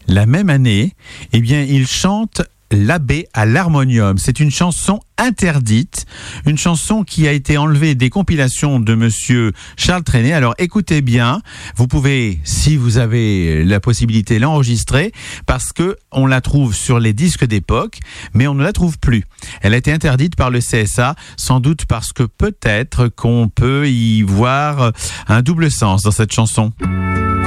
la même année, eh bien, il chante L'abbé à l'harmonium. C'est une chanson interdite, une chanson qui a été enlevée des compilations de monsieur Charles Trenet. Alors écoutez bien, vous pouvez, si vous avez la possibilité, l'enregistrer parce que on la trouve sur les disques d'époque, mais on ne la trouve plus. Elle a été interdite par le CSA, sans doute parce que peut-être qu'on peut y voir un double sens dans cette chanson.